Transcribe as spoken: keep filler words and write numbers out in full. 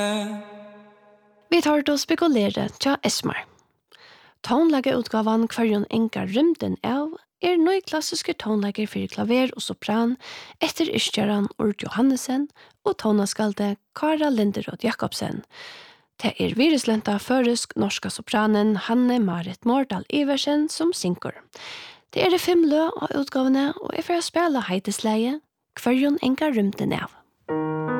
Vi tar til å spekulere tja Esmar. Tonlagerutgavan Kvarjon enka rymden av er nøy klassiske tonlager for klaver og sopran etter Yrkjaran Urt Johannesen og tonaskalde Kara Linderud Jakobsen. Det er viruslenta føresk norska sopranen Hanne Marit Mordal Iversen som synker. Det er det fem lø av utgavene og er for å spille heitesleie Kvarjon enka rymden av.